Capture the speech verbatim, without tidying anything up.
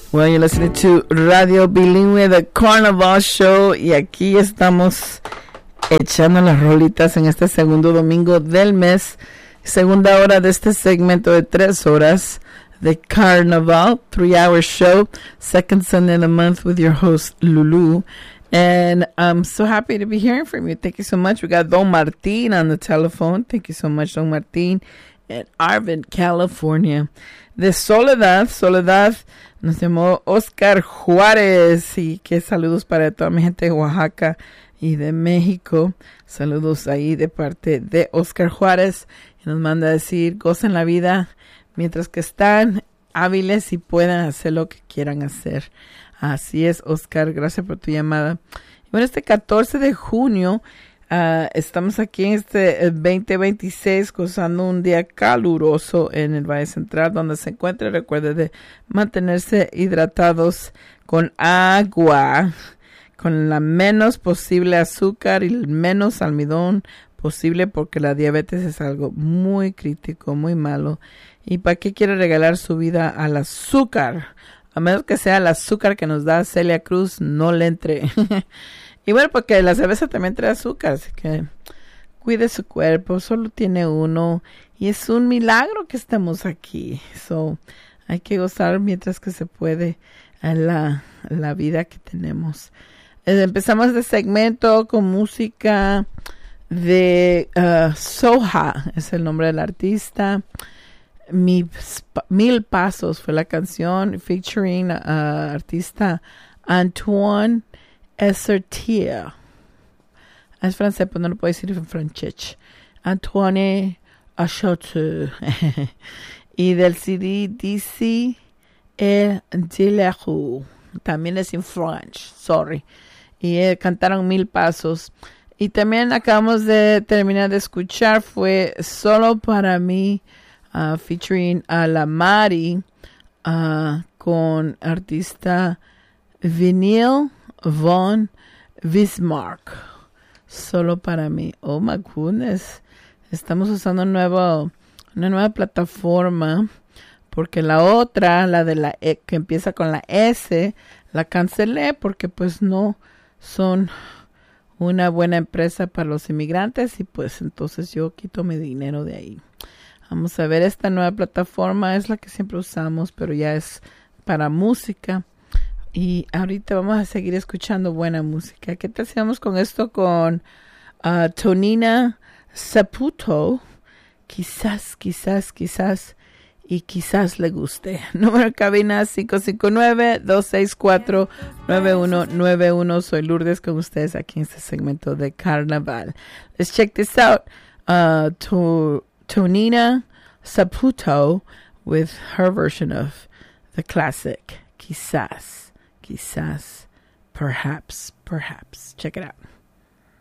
Well, you're listening to Radio Bilingüe, The Carnival Show, y aquí estamos echando las rolitas en este segundo domingo del mes, segunda hora de este segmento de tres horas de Carnival, three-hour show, second Sunday in the month with your host, Lulu. And I'm so happy to be hearing from you. Thank you so much. We got Don Martin on the telephone. Thank you so much, Don Martin, in Arvin, California. De Soledad, Soledad, nos llamó Oscar Juárez. Y qué saludos para toda mi gente de Oaxaca y de México. Saludos ahí de parte de Oscar Juárez. Y nos manda a decir, gocen la vida mientras que están hábiles y puedan hacer lo que quieran hacer. Así es, Oscar, gracias por tu llamada. Y bueno, este catorce de junio, uh, estamos aquí en este veinte veintiséis, gozando un día caluroso en el Valle Central, donde se encuentra. Recuerde de mantenerse hidratados con agua, con la menos posible azúcar y el menos almidón posible, porque la diabetes es algo muy crítico, muy malo. ¿Y para qué quiere regalar su vida al azúcar? A menos que sea el azúcar que nos da Celia Cruz, no le entre. Y bueno, porque la cerveza también trae azúcar, así que cuide su cuerpo, solo tiene uno. Y es un milagro que estemos aquí. So, hay que gozar mientras que se puede la, la vida que tenemos. Eh, empezamos este segmento con música de uh, Soha, es el nombre del artista. Mi, Mil Pasos fue la canción, featuring uh, artista Antoine Essertier. Es francés, pero no lo puedo decir en francés. Antoine Essertier. Y del C D D C El Dileru. También es en French, sorry. Y eh, cantaron Mil Pasos. Y también acabamos de terminar de escuchar, fue Solo para mí, Uh, featuring a la Mari, uh, con artista Vinyl von Bismarck. Solo para mí. Oh my goodness. Estamos usando un nuevo, una nueva plataforma, porque la otra, la de la e, que empieza con la S, la cancelé porque pues no son una buena empresa para los inmigrantes, y pues entonces yo quito mi dinero de ahí. Vamos a ver, esta nueva plataforma es la que siempre usamos, pero ya es para música. Y ahorita vamos a seguir escuchando buena música. ¿Qué tal si vamos con esto con uh, Tonina Saputo? Quizás, quizás, quizás, y quizás le guste. Número de cabina cinco cinco nueve, dos seis cuatro, nueve uno nueve uno. Soy Lourdes con ustedes aquí en este segmento de Carnaval. Let's check this out. Uh, to Tonina Saputo with her version of the classic Quizás, Quizás, Perhaps, Perhaps. Check it out.